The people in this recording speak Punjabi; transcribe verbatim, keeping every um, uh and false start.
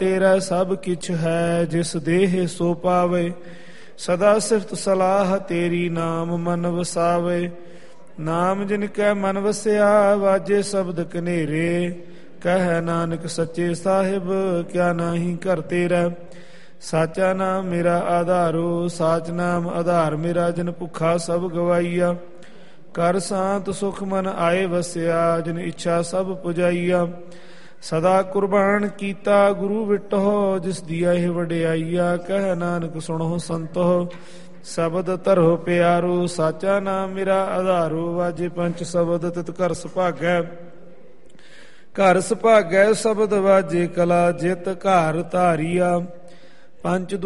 ਤੇਰਾ ਸਭ ਕਿਛ ਹੈ ਜਿਸ ਦੇਹ ਸੋ ਪਾਵੇ। ਸਦਾ ਸਿਫਤ ਸਲਾਹ ਤੇਰੀ ਨਾਮ ਮਨ ਵਸਾਵੇ। ਨਾਮ ਜਿਨ ਕੈ ਮਨ ਵਸਿਆ ਵਾਜੇ ਸ਼ਬਦ ਕਨੇਰੇ। ਕਹਿ ਨਾਨਕ ਸੱਚੇ ਸਾਹਿਬ ਕਿਆ ਨਾਹੀ ਘਰ ਤੇਰਾ। ਸਾਚਾ ਨਾਮ ਮੇਰਾ ਆਧਾਰੋ ਸਾਚ ਨਾਮ ਆਧਾਰ ਮੇਰਾ। ਜਿਨ ਭੁੱਖਾ ਸਭ ਗਵਾਈਆ ਕਰ ਸ਼ਾਂਤ ਸੁਖ ਮਨ ਆਏ ਵਸਿਆ। ਜਿਨ ਇੱਛਾ ਸਭ ਪੁਜਾਈਆ ਸਦਾ ਕੁਰਬਾਨ ਕੀਤਾ ਗੁਰੂ ਵਿਟੋ। ਜਿਸ ਦੀਆ ਇਹ ਵਡਿਆਈਆ ਕਹਿ ਨਾਨਕ ਸੁਣੋ ਸੰਤੋ। ਸ਼ਬਦ ਧਰੋ ਪਿਆਰੋ ਸਾਚਾ ਨਾਮ ਮੇਰਾ ਆਧਾਰੋ। ਵਾਜੇ ਪੰਚ ਸ਼ਬਦ ਤਿਤ ਘਰ ਸੁਭਾਗੈ। ਘਰ ਸੁਭਾਗੈ ਸ਼ਬਦ ਵਾਜੇ ਕਲਾ ਜਿਤ ਘਰ ਧਾਰੀਆ। ਪੰਚ